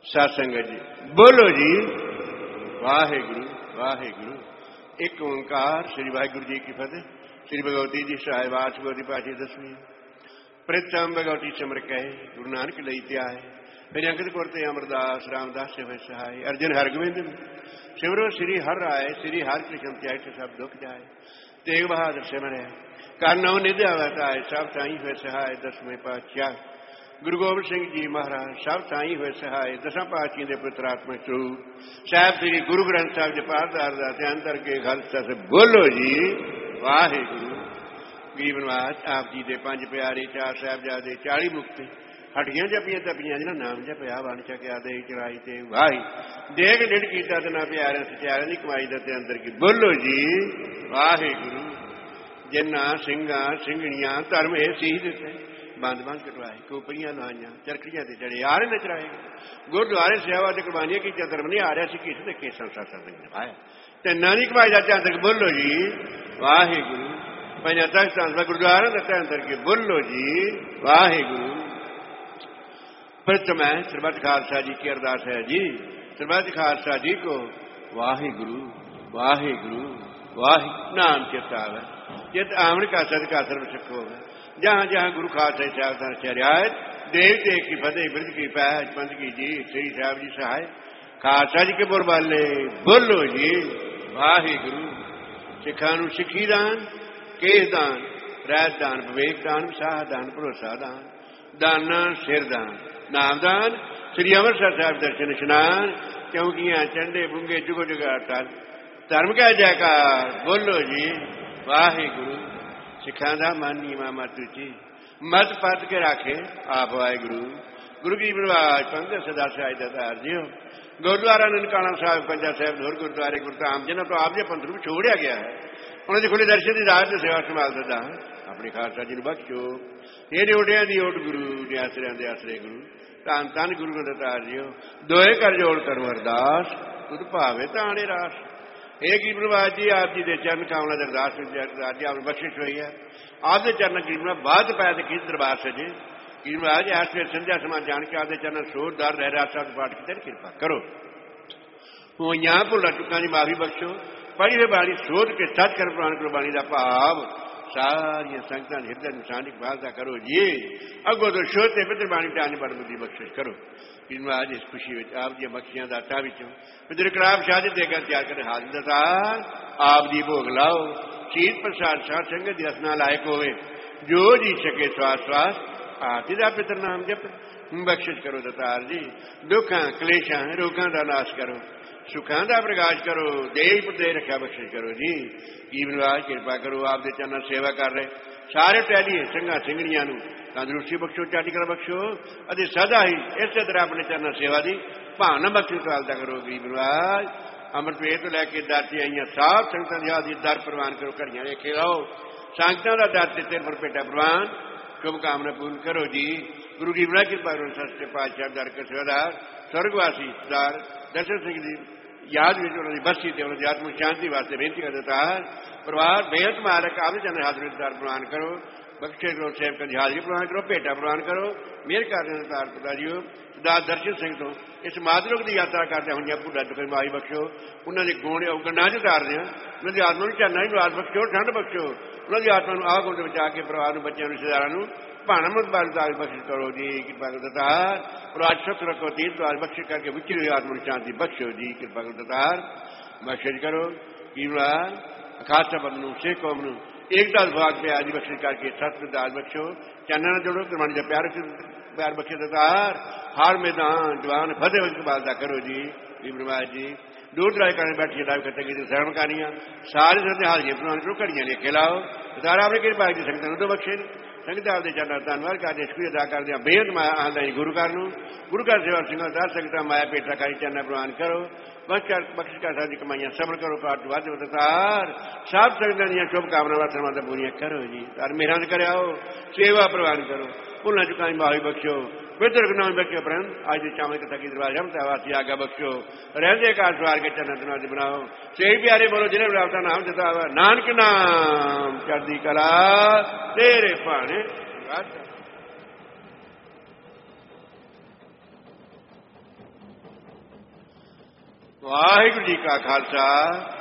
सत संगत जी बोलो जी वाहेगुरु वाहेगुरु। एक ओंकार श्री वाहिगुरु जी की फतेह। श्री भगवती जी सहाय वाच भगवती पाठी 10वीं। प्रथम भगवती सिमर कहे गुरु नानक लई त्याय। मेरे अंकित कुरते अमरदास रामदास से सहाय। अर्जुन हरगोविंद सिमरो श्री हर राय। श्री हर कृष्ण त्याय सब दुख जाए। तेग बहादुर सिमर है करनौ निधि अवताय। सब ताई हुए सहाय 10वें पातशाह गुरु गोबिंद सिंह जी महाराज। सब ताई हुए सहाय 10 पातशाही के पुत्रात्मक स्वरूप साहब श्री गुरु ग्रंथ साहब जी पाठदार का ध्यान करके खालसा से बोलो जी वाहेगुरु। गरीबनवास आप जी के 5 प्यारे 4 साहिबजादे 40 मुक्ति हटियां जपियां तपियां जिन्हें नाम जपया बन चकिया दे चढ़ाई ते वाही देख डिड कीता तना प्यारे सचारे की कमाई दे अंदर की बोलो जी वाहेगुरु। जिन्ना सिंगा सिंगणियां धर्म ये सीह दिते बंद बंद कटवाए कोपरियां लुहाइयां चरखड़ियां ते चढ़े आरे नचराए गुरुद्वारे सेवा ते कुर्बानियां की धर्म नहीं आ रहा सी किस ने केसां सासां ने निभाया ते नानी कमाई दा ध्यान करके बोलो जी वाहेगुरु। पंजा तख्तां दा गुरुद्वारा दा ध्यान करके बोलो जी वाहेगुरु। प्रथम है सरबत खालसा जी की अरदास है जी। सरबत खालसा जी को वाहेगुरु वाहेगुरु वाहे नाम चेता है चित आमन का सदका सर्व सुखो है। जहां जहां गुरु खालसा साहब का रियायत देव देव की फतेह वृद्ध की पैज पंथ की जी श्री साहब जी सहाय खालसा जी के बोलबाले बोलो जी वाहेगुरु। सिखा नूं सिखी दान केस दान रैत दान विवेक दान विसाह दान भरोसा दान दाना सिर दान नाम दान श्री अमृतसर साहब दर्शन स्नान चौकियां चंडे बुंगे जुगो जुगा टल धर्म का जयकार बोलो जी वाहेगुरु। सिखा दा मन नीवा मत उची मत पत के राखे आप वाहेगुरु। गुरु की प्रवाज पंथ सदा सहाय दातार जियो। गुरुद्वारा ननकाना साहब पंजा साहब होर गुरुद्वारे गुरधाम जिन्हों तो आप जे पंथ नूं छोड़िया गया है उन्होंने खुले दर्शन की रात सेवा संभाल दिता अपने खालसा जी बख्शो। ये ओटिया की ओट गुरु ने आसरिया के आसरे गुरु धन धन गुरु दातार जियो। दोए कर जोड़ करो अरदास तुद भावे ताने रास। एक ही प्रभात जी आप जी के चरण कामना अरदास जी आप बख्शिश हुई है आपके चरण कीमना बाद पैद की दरबार सजे कीमराज ऐस वे संध्या समा जान के आपके चरण सोध दर रहरास पाठ की कृपा करो। हूँ यहाँ भुला चुका जी माफी बख्शो पढ़ी हुई बाणी सोध के सच कर प्रवान करो बाणी का भाव सारिया संगतां हिरदे निशानी बालता करो जी। अगो तो शोध पितर बाणी टाणी बड़ बुद्धि बख्शिश करो। आज इस खुशी में आप दी बख्शियां दाता विचों पितर कराब शादी देकर तैयार कर हाजिर दातार आप दी भोग लाओ शीत प्रसाद साध संगत दी रसना लायक होवे जो जी सके श्वास श्वास आती दा पितर नाम जप बख्शिश करो दातार जी। दुखां क्लेशां रोगां दा नाश करो सुखां दा प्रकाश करो देह प्रदेह रखा बख्शिश करो जी। कीमराज कृपा करो आप दे चरणों सेवा कर रहे सारे टहलिए संघा सिंगड़ियां नूं तंदुरुस्ती बख्शो चाटी कर बख्शो अति सदा ही इस तरह अपने चरण सेवा की भावना बख्शो चालता करो। गरीबराज अमृत वेद तो लैके दाती आई साफ संगत दर प्रवान करो घड़ियां लेखे लाओ संगतां का दर ते तेरे पर पेटा प्रवान शुभकामना पूर्ण करो जी। गुरु गरीबराज कृपा करो सच्चे पातशाह दर के सेवादार स्वर्गवासी सरदार दर्शन सिंह जी याद में उन्होंने बस्ती थे उन्होंने आत्मिक शांति वास्ते बेनती कर देता है प्रभात बेहद मारक आप चंद्र हाथ दर प्रवान करो बख्शे करो सेवक की हाजरी प्रवान करो भेटा प्रवान करो मेहर कर पिता जी सरदार दर्शन सिंह तो इस माधुरक की यात्रा करते हुए भुड्डा चुके माई बख्शो उन्होंने गुण गन्ना च उतारते हैं उन्होंने आत्मा में झरना निवास बख्शो ठंड बख्शो उन्होंने आत्मा आह गुण बचा के परिवार बच्चों रिश्तेदारों भाना मुतबार दाल बख्शिश करो जी। कृपा कर दातार प्रवाद सुख रखो तीर्थ द्वार बख्शिश करके विचरी हुई आत्मा शांति बख्शो जी। कृपा कर दातार बख्शिश करो कीमराज खालसा बंधु सिख कौम नूं एकता भाग पे आदि बख्शिश करके सत दाल बख्शो चन्ना जोड़ो प्रमाण जब प्यार बख्शे दातार हर मैदान जवान फतेह वंश बालता करो जी। कीमराज जी दूर दराज करने बैठी लाइव करते की शरण कहानियां सारे सत्य हाजिर प्रमाण करो घड़ियां लेके लाओ दातार आपने कृपा की संगत तो बख्शे संगत आपके चरणों धन्यवाद करते शुक्रिया अदा करते बेहद माया आंदा गुरु घर गुरु घर सेवा सिंह दर संगत माया पेटा कारी चरण प्रवान करो बख्श कर सारी कमाइयां सबर करो पाठ वाद दातार सब संगत दी शुभकामनावां सर्वां पूरियां करो जी। तार मेहरां कर आओ सेवा प्रवान करो भुलना चुकाई माफी बख्शो पितर गुनाह बख्शो उपरंत आज चावल कथा की दरबार रमता वासी आगा बख्शो रहते कार सवार के चरण धन्यवाद बनाओ सही प्यारे बोलो जिन्हें आपका नाम देता हुआ नानक नाम चढ़दी कला तेरे भाने ਵਾਹਿਗੁਰੂ ਜੀ ਕਾ ਖਾਲਸਾ